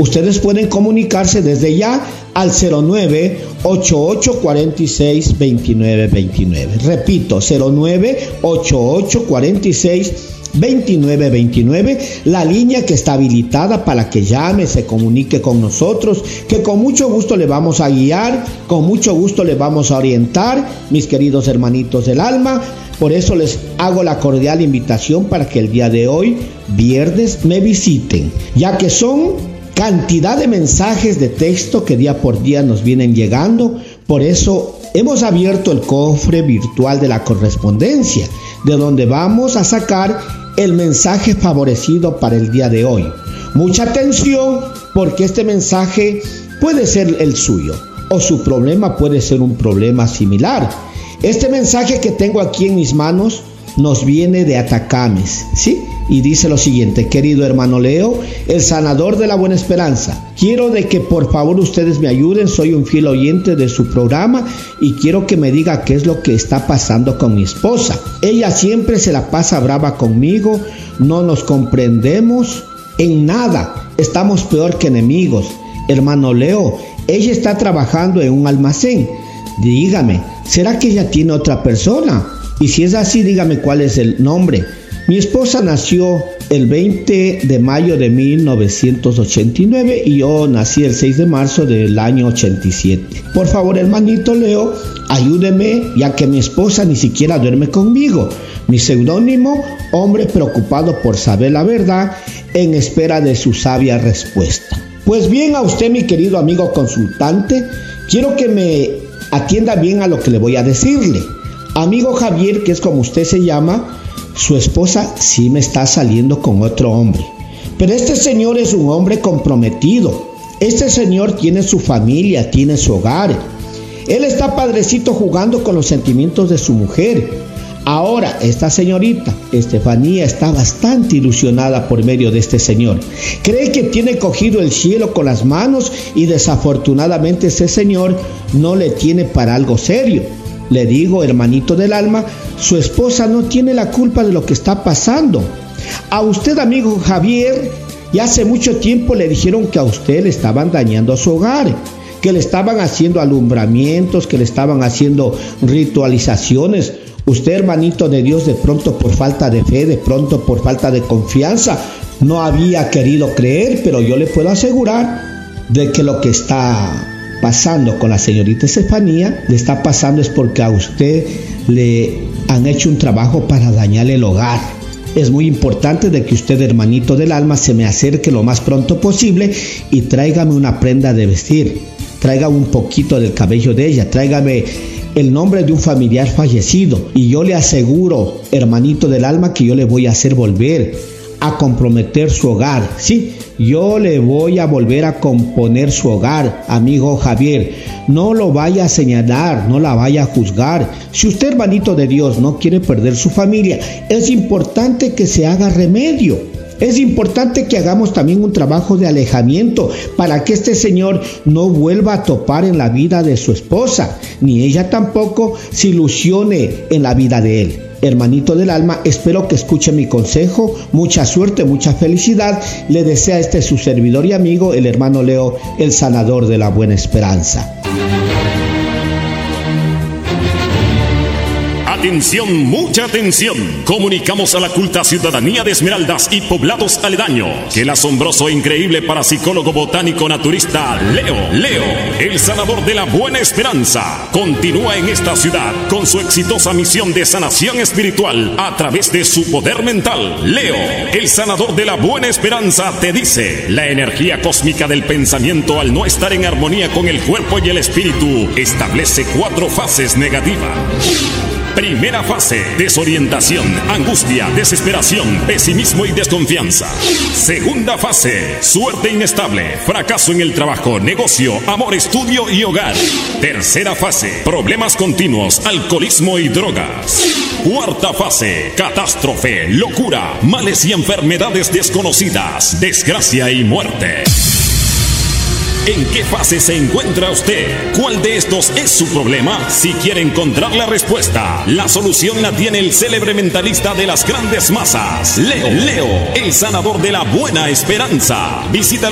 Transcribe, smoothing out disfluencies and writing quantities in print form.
Ustedes pueden comunicarse desde ya al 09-8846-2929. Repito, 09-8846-2929, la línea que está habilitada para que llame, se comunique con nosotros, que con mucho gusto le vamos a guiar, con mucho gusto le vamos a orientar, mis queridos hermanitos del alma. Por eso les hago la cordial invitación para que el día de hoy, viernes, me visiten, ya que son cantidad de mensajes de texto que día por día nos vienen llegando. Por eso hemos abierto el cofre virtual de la correspondencia, de donde vamos a sacar el mensaje favorecido para el día de hoy. Mucha atención, porque este mensaje puede ser el suyo, o su problema puede ser un problema similar. Este mensaje que tengo aquí en mis manos nos viene de Atacames, ¿sí? Y dice lo siguiente: querido hermano Leo, el sanador de la buena esperanza, quiero de que por favor ustedes me ayuden, soy un fiel oyente de su programa y quiero que me diga qué es lo que está pasando con mi esposa. Ella siempre se la pasa brava conmigo, no nos comprendemos en nada, estamos peor que enemigos. Hermano Leo, ella está trabajando en un almacén, dígame, ¿será que ella tiene otra persona? Y si es así, dígame cuál es el nombre. Mi esposa nació el 20 de mayo de 1989 y yo nací el 6 de marzo del año 87. Por favor, hermanito Leo, ayúdeme, ya que mi esposa ni siquiera duerme conmigo. Mi seudónimo, hombre preocupado por saber la verdad, en espera de su sabia respuesta. Pues bien, a usted, mi querido amigo consultante, quiero que me atienda bien a lo que le voy a decirle. Amigo Javier, que es como usted se llama, su esposa sí me está saliendo con otro hombre. Pero este señor es un hombre comprometido. Este señor tiene su familia, tiene su hogar. Él está padrecito jugando con los sentimientos de su mujer. Ahora, esta señorita, Estefanía, está bastante ilusionada por medio de este señor. Cree que tiene cogido el cielo con las manos y desafortunadamente ese señor no le tiene para algo serio. Le digo, hermanito del alma, su esposa no tiene la culpa de lo que está pasando. A usted, amigo Javier, ya hace mucho tiempo le dijeron que a usted le estaban dañando a su hogar, que le estaban haciendo alumbramientos, que le estaban haciendo ritualizaciones. Usted, hermanito de Dios, de pronto por falta de fe, de pronto por falta de confianza, no había querido creer, pero yo le puedo asegurar de que lo que está pasando con la señorita Estefanía, le está pasando es porque a usted le han hecho un trabajo para dañarle el hogar. Es muy importante de que usted, hermanito del alma, se me acerque lo más pronto posible y tráigame una prenda de vestir, tráigame un poquito del cabello de ella, tráigame el nombre de un familiar fallecido y yo le aseguro, hermanito del alma, que yo le voy a hacer volver a comprometer su hogar, ¿sí? Yo le voy a volver a componer su hogar, amigo Javier. No lo vaya a señalar, no la vaya a juzgar. Si usted, hermanito de Dios, no quiere perder su familia, es importante que se haga remedio. Es importante que hagamos también un trabajo de alejamiento para que este señor no vuelva a topar en la vida de su esposa, ni ella tampoco se ilusione en la vida de él. Hermanito del alma, espero que escuche mi consejo. Mucha suerte, mucha felicidad. Le desea su servidor y amigo, el hermano Leo, el sanador de la buena esperanza. Atención, mucha atención. Comunicamos a la culta ciudadanía de Esmeraldas y poblados aledaños que el asombroso e increíble parapsicólogo botánico naturista Leo, el sanador de la buena esperanza, continúa en esta ciudad con su exitosa misión de sanación espiritual a través de su poder mental. Leo, el sanador de la buena esperanza, te dice: la energía cósmica del pensamiento, al no estar en armonía con el cuerpo y el espíritu, establece 4 fases negativas. Primera fase: desorientación, angustia, desesperación, pesimismo y desconfianza. Segunda fase: suerte inestable, fracaso en el trabajo, negocio, amor, estudio y hogar. Tercera fase: problemas continuos, alcoholismo y drogas. Cuarta fase: catástrofe, locura, males y enfermedades desconocidas, desgracia y muerte. ¿En qué fase se encuentra usted? ¿Cuál de estos es su problema? Si quiere encontrar la respuesta, la solución la tiene el célebre mentalista de las grandes masas, Leo, el sanador de la buena esperanza. Visítalo